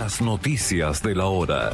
Las noticias de la hora.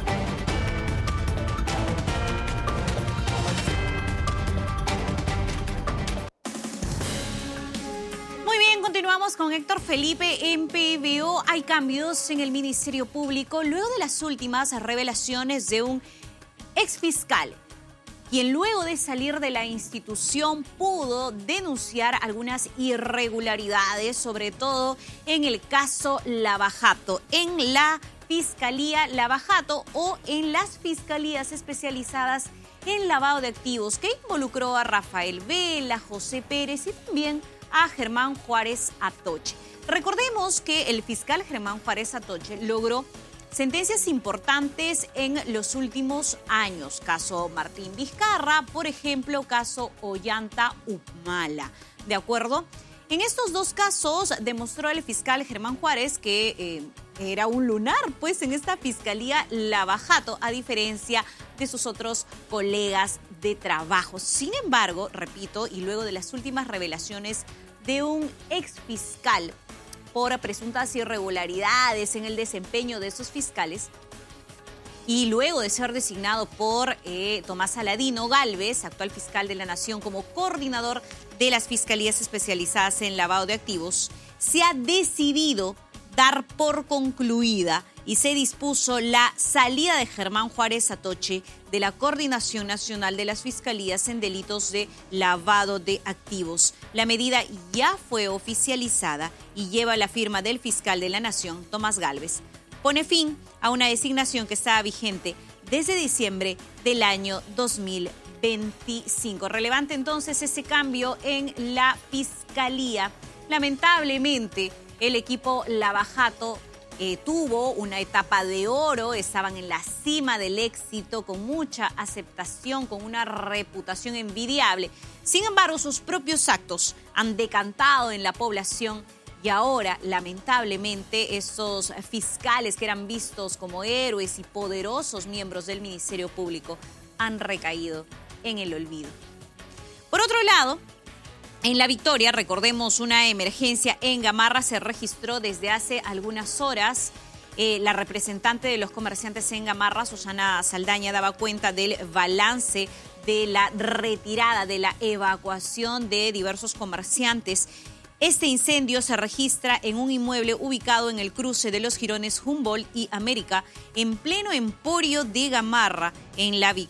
Continuamos con Héctor Felipe en PBO. Hay cambios en el Ministerio Público luego de las últimas revelaciones de un exfiscal, quien luego de salir de la institución pudo denunciar algunas irregularidades, sobre todo en el caso Lava Jato, en la Fiscalía Lava Jato o en las fiscalías especializadas en lavado de activos, que involucró a Rafael Vela, José Pérez y también a Germán Juárez Atoche. Recordemos que el fiscal Germán Juárez Atoche logró sentencias importantes en los últimos años. Caso Martín Vizcarra, por ejemplo, caso Ollanta Humala. ¿De acuerdo? En estos dos casos demostró el fiscal Germán Juárez que era un lunar, pues, en esta fiscalía Lava Jato, a diferencia de sus otros colegas de trabajo. Sin embargo, repito, y luego de las últimas revelaciones de un exfiscal por presuntas irregularidades en el desempeño de esos fiscales, y luego de ser designado por Tomás Aladino Gálvez, actual fiscal de la Nación, como coordinador de las fiscalías especializadas en lavado de activos, se ha decidido dar por concluida y se dispuso la salida de Germán Juárez Atoche de la Coordinación Nacional de las Fiscalías en Delitos de Lavado de Activos. La medida ya fue oficializada y lleva la firma del fiscal de la Nación, Tomás Gálvez. Pone fin a una designación que estaba vigente desde diciembre del año 2025. Relevante entonces ese cambio en la Fiscalía. Lamentablemente, el equipo Lava Jato tuvo una etapa de oro, estaban en la cima del éxito, con mucha aceptación, con una reputación envidiable. Sin embargo, sus propios actos han decantado en la población y ahora, lamentablemente, estos fiscales que eran vistos como héroes y poderosos miembros del Ministerio Público han recaído en el olvido. Por otro lado, en La Victoria, recordemos, una emergencia en Gamarra se registró desde hace algunas horas. La representante de los comerciantes en Gamarra, Susana Saldaña, daba cuenta del balance de la retirada, de la evacuación de diversos comerciantes. Este incendio se registra en un inmueble ubicado en el cruce de los jirones Humboldt y América, en pleno emporio de Gamarra, en La Victoria.